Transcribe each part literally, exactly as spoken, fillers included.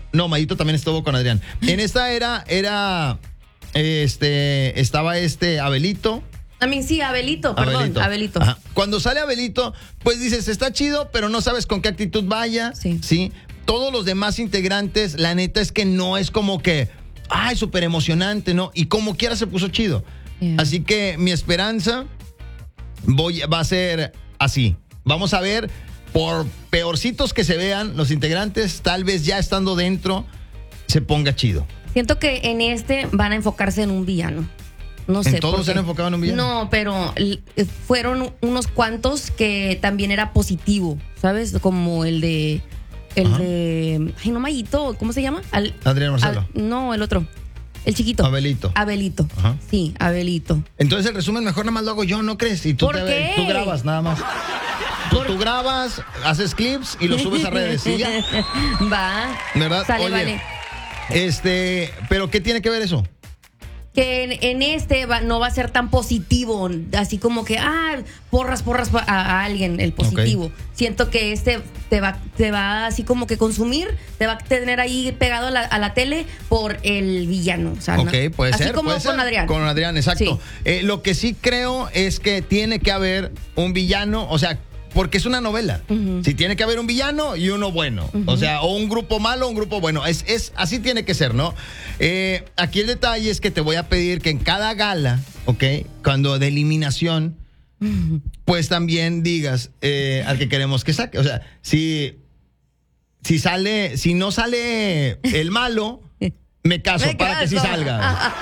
No, Mayito también estuvo con Adrián. En esta era, era, este, estaba este Abelito. A mí sí, Abelito, perdón, Abelito. Abelito. Ajá. Cuando sale Abelito, pues dices, está chido, pero no sabes con qué actitud vaya. Sí. ¿Sí? Todos los demás integrantes, la neta es que no es como que, ay, súper emocionante, ¿no? Y como quiera se puso chido. Yeah. Así que mi esperanza voy, va a ser así. Vamos a ver, por peorcitos que se vean, los integrantes, tal vez ya estando dentro, se ponga chido. Siento que en este van a enfocarse en un villano. No sé. ¿En todos se han enfocado en un villano? No, pero fueron unos cuantos que también era positivo, ¿sabes? Como el de... El Ajá. de... Ay, no, Mayito, ¿cómo se llama? Al, Adrián Marcelo. Al, no, el otro. El chiquito. Abelito. Abelito. Ajá. Sí, Abelito. Entonces el resumen mejor nada más lo hago yo, ¿no crees? Y tú, ¿Por te, qué? tú grabas nada más. Tú, tú grabas, haces clips y los subes a redes. ¿Sí ya? Va. ¿Verdad? Sale, Oye, vale. Este, ¿pero qué tiene que ver eso? Que en, en este va, no va a ser tan positivo, así como que, ah, porras, porras a, a alguien, el positivo. Okay. Siento que este te va, te va así como que consumir, te va a tener ahí pegado a la, a la tele por el villano. O sea, ok, ¿no? puede así ser. como puede con ser. Adrián. Con Adrián, exacto. Sí. Eh, lo que sí creo es que tiene que haber un villano, o sea, porque es una novela. Uh-huh. Si tiene que haber un villano y uno bueno. Uh-huh. O sea, o un grupo malo o un grupo bueno. Es, es, así tiene que ser, ¿no? Eh, aquí el detalle es que te voy a pedir que en cada gala, ¿ok? Cuando de eliminación, uh-huh. pues también digas eh, al que queremos que saque. O sea, si, si sale, si no sale el malo, me caso me para caso. que sí salga.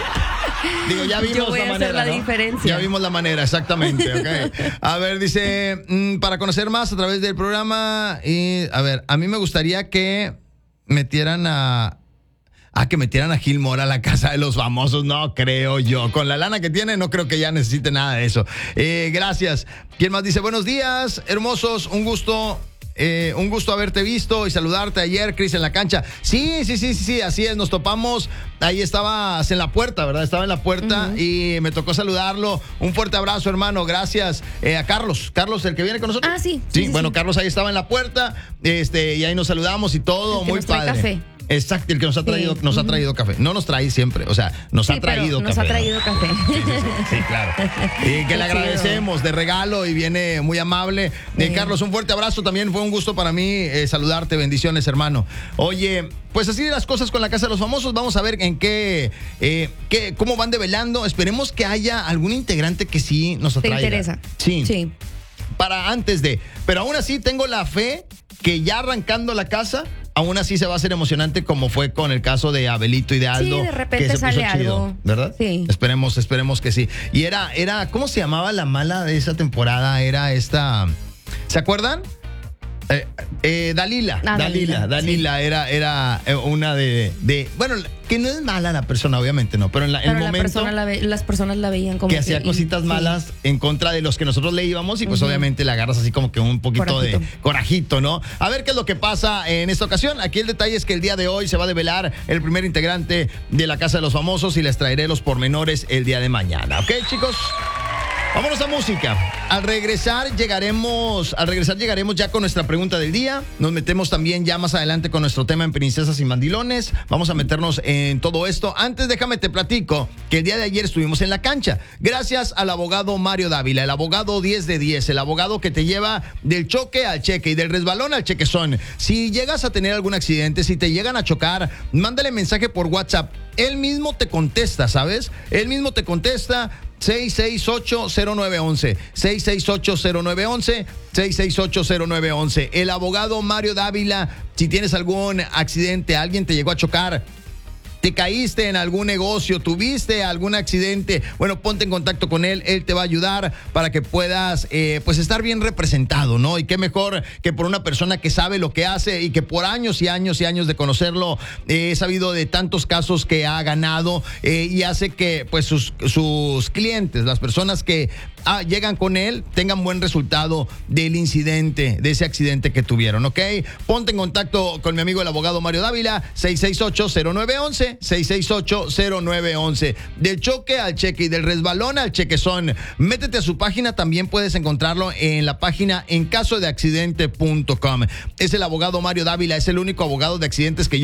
Digo, ya vimos Yo voy la a manera, hacer la ¿no? diferencia. Ya vimos la manera, exactamente, ok. A ver, dice, mmm, para conocer más a través del programa, y a ver, a mí me gustaría que metieran a... Ah, que metieran a Gil Mora a la casa de los famosos, no creo yo. Con la lana que tiene, no creo que ya necesite nada de eso. Eh, gracias. ¿Quién más dice? Buenos días, hermosos, un gusto... Eh, un gusto haberte visto y saludarte ayer, Cris, en la cancha. Sí, sí, sí, sí, sí, así es, nos topamos. Ahí estabas en la puerta, ¿verdad? Estaba en la puerta uh-huh. y me tocó saludarlo. Un fuerte abrazo, hermano, gracias. Eh, a Carlos, Carlos, el que viene con nosotros. Ah, sí. Sí, sí bueno, sí. Carlos ahí estaba en la puerta, este, y ahí nos saludamos y todo, el que muy nos trae padre. Café. Exacto, el que nos ha traído, sí. nos uh-huh. ha traído café. No nos trae siempre, o sea, nos sí, ha traído nos café. Nos ha traído ¿no? café. Sí, sí, sí, sí, claro. Y que le agradecemos de regalo y viene muy amable. Eh, Carlos, un fuerte abrazo también. Fue un gusto para mí eh, saludarte. Bendiciones, hermano. Oye, pues así de las cosas con la Casa de los Famosos. Vamos a ver en qué, eh, qué cómo van develando. Esperemos que haya algún integrante que sí nos atraiga. ¿Te interesa? Sí. Sí. Para antes de. Pero aún así tengo la fe que ya arrancando la casa, aún así se va a hacer emocionante como fue con el caso de Abelito y de Aldo. Sí, de repente que se sale puso chido, algo. ¿verdad? Sí. Esperemos, esperemos que sí. Y era, era, ¿cómo se llamaba la mala de esa temporada? Era esta, ¿se acuerdan? Eh, eh, Dalila, ah, Dalila, Dalila, Dalila sí. era, era una de, de, bueno, que no es mala la persona, obviamente, no, pero en la, pero el la momento persona la ve, las personas la veían como que, que hacía cositas y, malas sí. en contra de los que nosotros le íbamos y pues uh-huh. obviamente le agarras así como que un poquito corajito. de corajito, ¿no? A ver qué es lo que pasa en esta ocasión. Aquí el detalle es que el día de hoy se va a develar el primer integrante de la Casa de los Famosos y les traeré los pormenores el día de mañana, ¿ok, chicos? Vámonos a música. Al regresar llegaremos, al regresar llegaremos ya con nuestra pregunta del día. Nos metemos también ya más adelante con nuestro tema en Princesas y Mandilones. Vamos a meternos en todo esto. Antes déjame te platico que el día de ayer estuvimos en la cancha. Gracias al abogado Mario Dávila, el abogado diez de diez, el abogado que te lleva del choque al cheque y del resbalón al chequezón. Si llegas a tener algún accidente, si te llegan a chocar, mándale mensaje por WhatsApp. Él mismo te contesta, ¿sabes? Él mismo te contesta. seis seis ocho cero nueve once, seis seis ocho cero nueve once, seis seis ocho cero nueve once. El abogado Mario Dávila, si tienes algún accidente, alguien te llegó a chocar, te caíste en algún negocio, tuviste algún accidente, bueno, ponte en contacto con él, él te va a ayudar para que puedas, eh, pues, estar bien representado, ¿no? Y qué mejor que por una persona que sabe lo que hace y que por años y años y años de conocerlo, eh, he sabido de tantos casos que ha ganado eh, y hace que, pues, sus, sus clientes, las personas que ah, llegan con él, tengan buen resultado del incidente, de ese accidente que tuvieron, ¿ok? Ponte en contacto con mi amigo el abogado Mario Dávila, seis seis ocho cero nueve once, seis seis ocho cero nueve once. Del choque al cheque y del resbalón al chequezón. Métete a su página, también puedes encontrarlo en la página en caso de accidente punto com. Es el abogado Mario Dávila, es el único abogado de accidentes que yo